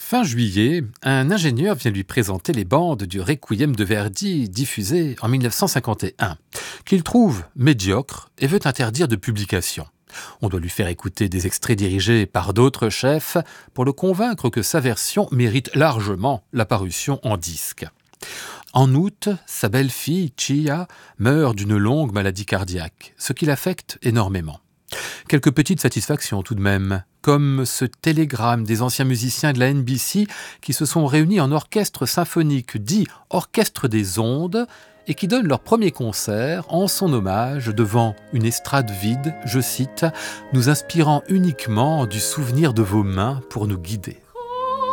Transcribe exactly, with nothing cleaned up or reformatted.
Fin juillet, un ingénieur vient lui présenter les bandes du Requiem de Verdi diffusées en mille neuf cent cinquante et un, qu'il trouve médiocre et veut interdire de publication. On doit lui faire écouter des extraits dirigés par d'autres chefs pour le convaincre que sa version mérite largement la parution en disque. En août, sa belle-fille, Chia, meurt d'une longue maladie cardiaque, ce qui l'affecte énormément. Quelques petites satisfactions tout de même, comme ce télégramme des anciens musiciens de la N B C qui se sont réunis en orchestre symphonique dit « Orchestre des ondes » et qui donnent leur premier concert en son hommage devant une estrade vide, je cite, « nous inspirant uniquement du souvenir de vos mains pour nous guider ».